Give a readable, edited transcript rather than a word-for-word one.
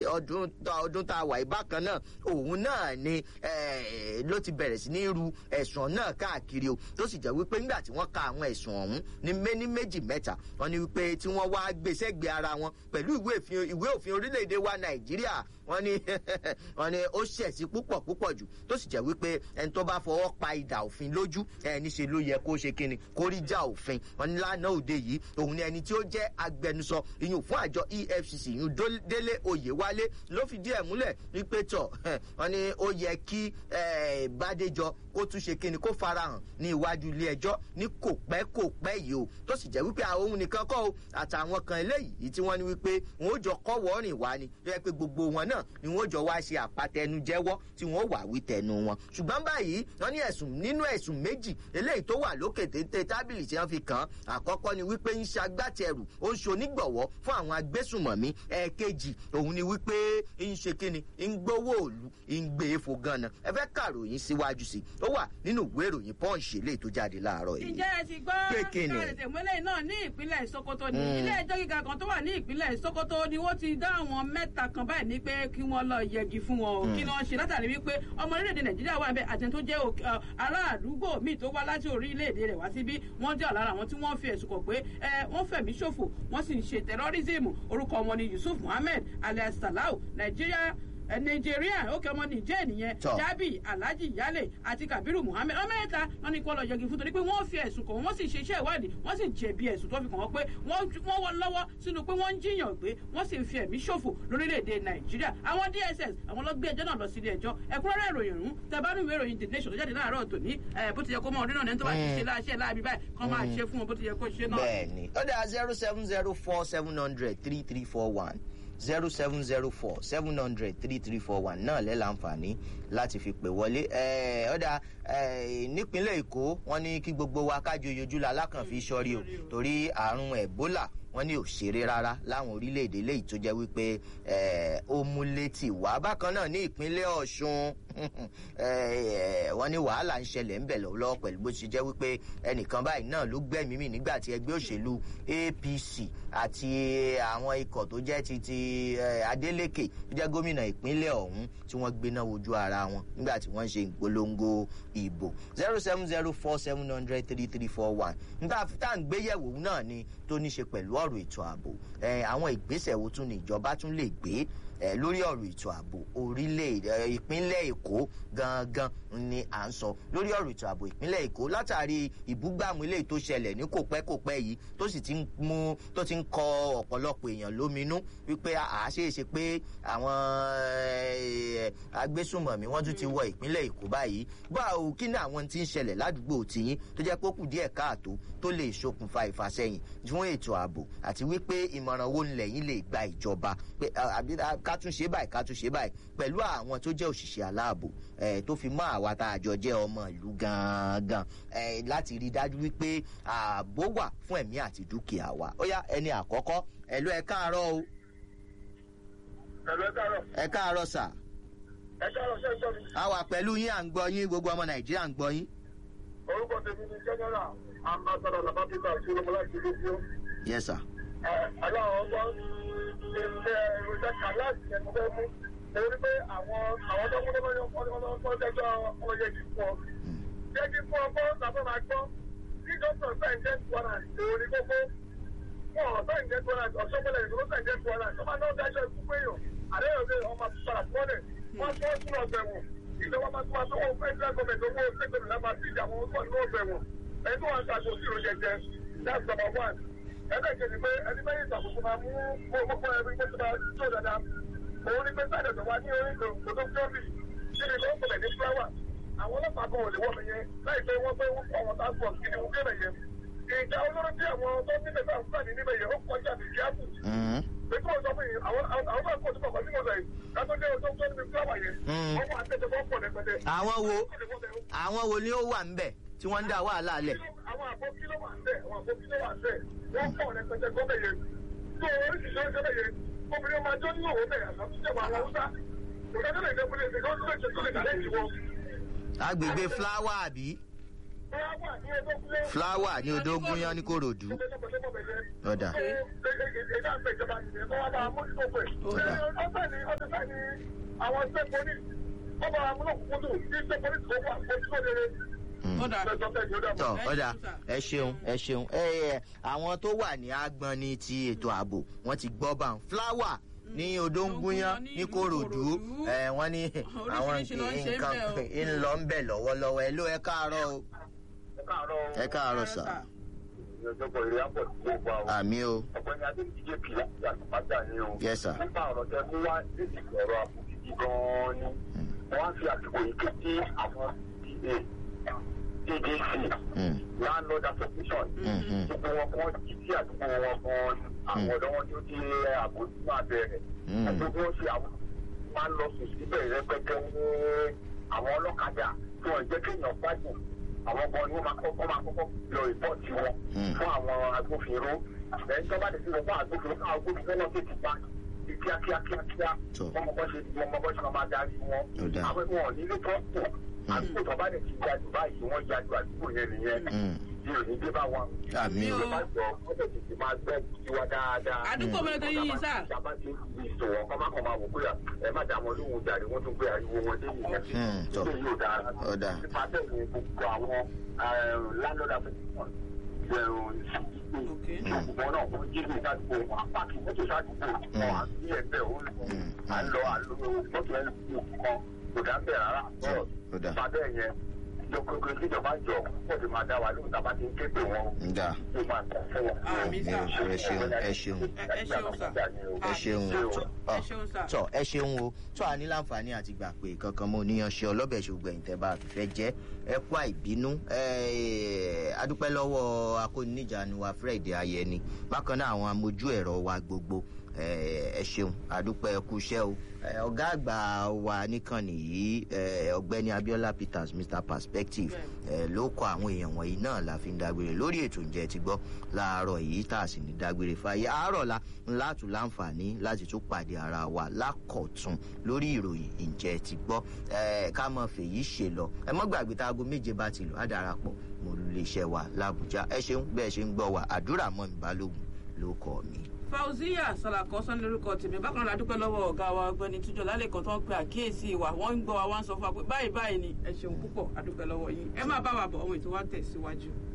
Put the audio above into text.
ọdún tá a wà ìbákan náà òun náà ni ló ti bẹ̀rẹ̀ sí ní ru ẹ̀sùn náà káàkiri o tó sì jẹ́ wípé nígbà tí wọ́n ka àwọn ẹ̀sùn ọ̀hún ní méjì mẹ́ta wọ́n ní wípé tí wọ́n wá gbé sẹ́gbẹ̀ẹ́ ara wọn pẹ̀lú ìwé òfin orílẹ̀-èdè wa Nàìjíríà wọ́n ní ó ṣẹ̀sí púpọ̀ jù tó sì jẹ́ wípé ẹni tó bá fọwọ́ pa idà òfin lójú níṣe ló yẹ kó ṣe kíni kó rí já òfin wọ́n ní lánàá òde yìí òun ni ẹni tí ó jẹ́ agbẹnusọ ìyún fún àjọ EFCC ìyún Délé Oyèwálé ló fìdí ẹ̀ múlẹ̀ wípé tọ̀ wọ́n ní ó yẹ kí Bádéjọ kó tún ṣe kíni kó farahàn ní iwájú ilé ẹjọ́ ní kò pẹ́ yìí o tó sì jẹ́ wípé àwọn òun nìkan kọ́ o àtàwọn kan eléyìí tí wọ́n ní wípé wọ́n ó jọ kọ́wọ́ rìn wá ni tó yẹ pé gbogbo wọn náà ni wọ́n jọ wá ṣe àpatẹnujẹ́wọ́ tí wọ́n wà wí tẹnu wọn ṣùgbọ́n báyìí wọ́n ní nínú ẹ̀sùn méjì eléyìí tó wà lókè téńté tábìlì tí wọ́n fi kàn án àkọ́kọ́ ni wípé ń ṣagbátẹrù ó ń ṣonígbọ̀wọ́ fún àwọn agbésùmọ̀mí ẹ̀ẹ̀kejì òun ni wípé ń ṣe kíni ń gbowó òlu ń gbé efo ganan ẹ fẹ́ kàròyìn síwájú sí ó wà nínú ìwé ìròyìn Punch eléyìí tó jáde láàárọ̀ yìí. ǹjẹ́ ẹ ti gbọ́ káàdìtẹ̀mọ́lẹ̀ náà ní ìpínlẹ̀ Sokoto ní ilé ẹjọ́ gíga kan tó wà ní ìpínlẹ̀ Sokoto ni wọ́n ti dá àwọn mẹ́ta kan báyìí ní pé kí wọ́n lọ yẹgi fún wọn o kí wọ́n ṣe látàrí wípé ọmọ orílẹ̀-èdè Nàìjíríà wà bẹ́ẹ̀ àti tó jẹ́ ará àdúgbò míì tó wá láti orílẹ̀-èdè rẹ̀ wá síbí wọ́n jẹ́ lára àwọn tí wọ́n fi ẹ̀sùn kàn pé wọ́n fẹ̀mí ṣòfò wọ́n sì ń ṣe tẹ̀rọ́rìsìmù orúkọ wọn ni Yusuf Muhammed alias Salau Nàìjíríà ókè ọmọ Nìjẹ́ nìyẹn Jabi Alhaji Yale àti Kabiru Muhammed ọmọ ẹ̀ta wọn ni kó lọ yẹgi fún torí pé wọ́n fi ẹ̀sùn kàn wọ́n sì ṣe iṣẹ́ ìwádìí wọ́n sì jẹ̀bi ẹ̀sùn tó fi kàn wọ́n pé wọ́n wọ́n lọ́wọ́ sínú pé wọ́n ń jiyàn gbé wọ́n sì ń fi ẹ̀mí ṣòfò lórílẹ̀‐èdè Nàìjíríà àwọn DSS àwọn ló gbé ẹjọ́ náà lọ sí ilé ẹjọ́ ẹ̀kúnrẹ́rẹ́ ìròyìn ọ̀hún tẹ̀bánú ìwé ìròyìn The Nation tó jáde láàárọ̀ tòní bó ti yẹ kó mọ ọdún náà ní tó bá ti ṣe láṣẹ láàbí báyìí kán máa ṣe fún wọn bó ti yẹ kó ṣe náà. bẹ́ẹ̀ni ó dá 07047003341 07047003341 náà lẹ́ láǹfààní láti fi pè wọlé. ọ̀dà nípínlẹ̀ Èkó wọ́n ní kí gbogbo wa kájọ yojú la lákànfi sọ́rí o torí àrùn Ebola wọ́n ní ò ṣeré rárá láwọn orílẹ̀-èdè léyìí tó jẹ́ wípé ó mú létí wá bákan náà ní ìpínlẹ̀ Ọ̀ṣun wọ́n ní wàhálà ń ṣẹlẹ̀ ń bẹ̀ lọ́wọ́ pẹ̀lú bó ṣe jẹ́ wípé ẹnìkan báyìí náà ló gbẹ̀mí mì nígbà tí ẹgbẹ́ òṣèlú APC àti àwọn ikọ̀ tó jẹ́ ti Adeleke tó jẹ́ gómìnà ìpínlẹ̀ ọ̀hún tí wọ́n gbéná wojú ara wọn nígbà tí wọ́n ṣe ìpolongo ìbò 07047003341 nígbà tá à ń gbéyẹ̀wò náà ni tó ní ṣe pẹ̀lú ọ̀rọ̀ ètò ààbò àwọn ìgbésẹ̀ wo tún ni ìjọba tún lè gbé lórí ọ̀rọ̀ ètò ààbò orílẹ̀ ìpínlẹ̀ Èkó gangan ni à ń sọ lórí ọ̀rọ̀ ètò ààbò ìpínlẹ̀ Èkó látàrí ìbúgbàmù eléyìí tó ṣẹlẹ̀ ní kòpẹ́kòpẹ́ yìí tó sì ti ń kọ ọ̀pọ̀lọpọ̀ èèyàn lóminú wípé àṣeéṣe pé àwọn agbésùnmọ̀mí wọ́n tún ti wọ ìpínlẹ̀ Èkó báyìí báwo kí ni àwọn tí ń ṣẹlẹ̀ ládùúgbò tìyín tó jẹ́ pé ó kù díẹ̀ káàtó tó lè ṣokùnfà ìfàsẹ́yìn fún ètò ààbò àti wípé ìmọ̀ràn wo lẹ́yìn lè gba ìjọba pé ká tún ṣe báyìí pẹ̀lú àwọn tó jẹ́ òṣìṣẹ́ aláàbò tó fi mọ́ àwa tá a jọ jẹ́ ọmọ ìlú gangan láti rí dájú wípé ààbò wà fún ẹ̀mí àti dúkìá wa. ó yá ẹni àkọ́kọ́ ẹ̀lú ẹ káàárọ̀ o. ẹ káàárọ̀ sà. a wà pẹ̀lú yín à ń gbọ́ yín gbogbo ọmọ Nàìjíríà ń gbọ́ yín. orúkọ tèmi ni general ambassador labapita ṣùgbọ́n ìlú fún. yes sir. aláwọ̀ ọgbọ́n ilé ìròyìn kàláàsì ẹ̀kọ́ fẹ́ mú torí pé àwọn tó kún tó jẹ́jọ́ ọyẹ kì fún ọ. jẹ́ kí fún ọgbọ́n tàbí máa gbọ́ kí dókítà sáyẹ̀ǹjẹ́ warrant òní gbogbo wọn sáyẹ̀ǹjẹ́ warrant ọ̀ṣọ́gbọ́lẹ̀ ìgbòho sáyẹ̀ǹjẹ́ warrant ọmọ náà dájọ́ ikú péyàn àdéhùn ọmọ padà fúnlẹ̀ wọ́n tún sún ọ̀gbẹ̀wọ̀n ìjọba máa tún wá tó wọ́n federal government owó state government lábàá sí ìjà àwọn ọgbọ̀n ní ọ̀gbẹ̀wọ̀n ẹni tó wà ń ṣàṣọ sí ìròyìn jẹjẹ that's number one. ẹlẹ́kẹ̀ẹ́ ni pé ẹni bẹ́yìn ìṣàkóso máa mú gbogbo ẹbí tó máa tó dáadáa òun ní pé sáyẹn tó wá ní orí kòtò fúlọ́ọ̀bì kí ni lọ́ọ́ pẹ̀lẹ́ ní fúláwà àwọn ọlọ́pàá kan ò lè wọ́n mi yẹn láì pé wọ́n pé wọ́n kọ́ àwọn task force kí ni wọ́n kébẹ̀ yẹn ìjà olóró tí àwọn tó ní bẹ̀rẹ̀ àǹfààní níbẹ̀ yẹn ó kọjá àti kíápù pé kí wọ́n sọ fún yìí àwọn bá kọ́ tó kọ̀ọ̀kan sí mọ̀ọ́sẹ̀ yìí kátó dé ọjọ́ tó ní fúláwà yẹn wọ́n mú àtẹ̀jọ́ bọ́ pọ̀ lẹ́pẹ̀tẹ̀. àwọn wo ni ó wà ń bẹ̀ tí wọ́n ń dá wàhálà lẹ̀. àwọn àbókí ló wà ń bẹ̀ wọ́n pọ̀ lẹ́pẹ̀tẹ̀ gómẹ̀ yẹn tó oríṣiríṣi ọjọ́ bẹ̀ yẹn obìnrin máa jó nínú òun bẹ̀ àtàtúnṣe àwọn haúsá òṣèlú lè dẹ́kun lè ṣe kó lè dálé ìwọ. agbègbè fúláwà àbí. Flower ní Odógún yán ní Kòròdú. Ọ̀dà. Ọ̀dà ẹ ṣeun àwọn tó wà ní agbọn ní ti ètò ààbò wọ́n ti gbọ́ bá ń Flower ní Odóngúnyán ní Kòròdú wọ́n ní àwọn nǹkan ń lọ ń bẹ̀ lọ́wọ́lọ́wọ́ ẹ ló ẹ káàárọ̀ o. Ẹ káàárọ̀ sà. Àmì o. Ọ̀gbẹ́ni Adéjìjẹ́ Pìlá àtúpàtà ni o. Yes sir. Nípa ọ̀rọ̀ tẹ mú wá níbi ọ̀rọ̀ àbòjì gan-an ni. Wọ́n á fi àsìkò yìí ké sí àwọn TDC landlord association. Gbogbo wọn kan jí sí àdúgbò wọn gan-an ni. Àwọn ọ̀dọ́ wọn tí ó ti àbòjì máa bẹ̀rẹ̀. Gbogbo wọn ṣe àwọn máa ń lọ sùn síbẹ̀ rẹpẹtẹ ní àwọn ọlọ́kadà tí wọ́n jẹ́ kéèyàn gbádùn. Àwọn ọmọ ni wọ́n máa kọ́kọ́ lọ ìpọ́ọ̀tì wọn fún àwọn agbófinró. Ẹ̀yin tó bá lè fi lọ fún agbófinró náà tètè bá kíákíá wọ́n mọ̀ bọ́ ṣe máa darí wọn. Àwọn ìwọ̀n ò nílé tó pọ̀. Àdúgbò tó bá lè ti jáde báyìí wọ́n jáde àdúgbò yẹn nìyẹn. Bí ò ní dé bá wọn. Àmì o. Wọ́n tètè máa gbẹ́ tiwa dáadáa. Àdúgbò mẹ́rin tó yí sá. Ìjàmbá ti fi ìṣòwò ọkọ̀ máa kàn máa wò pé ẹ má dá wọn lóhùn jàre wọ́n tún gbé ariwo wọn dé nìyẹn. Ilé yóò dára. Nípa bẹ́ẹ̀ ni gbogbo àwọn landlord association gbogbo náà wọ́n jí ní ìdádúgbò wọn apáàkì mọ́tò ìdádúgbò wọn àti ẹgbẹ́ òun à ń lọ mọ́tò ẹni kan kò dá bẹ́ẹ̀ rárá. Nípa bẹ́ẹ̀ yẹn lókòókò ìjọba jọ pọ̀ sí máa dá wa lóhùn tábà ti ń ké pè wọ́n. Nga. Ó máa tẹ̀ fún wọn. Ẹ ṣeun o. Tó a ní láǹfààní àti gbà pé kankan mo níyan ṣe ọlọ́bẹ̀ ṣùgbọ́n ìtẹ́bà fẹ́ jẹ́ ẹ kú àìbínú. Adúpẹ́ lọ́wọ́ akóníjànú wa Fred Ayẹni. Bákan náà àwọn amójú ẹ̀rọ wa gbogbo. Ẹ ṣeun adúpẹ́ ẹ kú iṣẹ́ o. Ọ̀gá àgbà wa níkànnì yìí ọ̀gbẹ́ni Abiola Peters Mr Perspective ló kọ àwọn èèyàn wọ̀nyí náà la fi ń dágbére lórí ètò ǹjẹ́ ti gbọ́ láàárọ̀ yìí tá a sì ní dágbére fáyé àárọ̀ la ńlá tún láǹfààní láti tún pàdé ara wa lákọ̀tún lórí ìròyìn ǹjẹ́ ti gbọ́ ká mọ̀ fèyí ṣe lọ ẹ mọ́ gbàgbé tá aago 7 bá ti lò á darapọ̀ mo lè ṣẹ́ wa l'Àbújá ẹ ṣeun bẹ́ẹ̀ ṣe ń gbọ́ wa àdúrà mọ́ mi Balógun ló kọ́ mi. Fauziya Salako sọ ní lórúkọ tèmi bákan náà dúpẹ́ lọ́wọ́ ọ̀gá wa Ọ̀gbẹ́ni Túnjọ lálẹ́ kan tó ń pe àkíyèsí wa wọ́n ń gbọ́ wa wọ́n ń sọ fún wa pé báyìí ni ẹ ṣeun púpọ̀ adúpẹ́ lọ́wọ́ yín ẹ máa bá wa bọ̀ ohun ètò wa tẹ̀síwájú.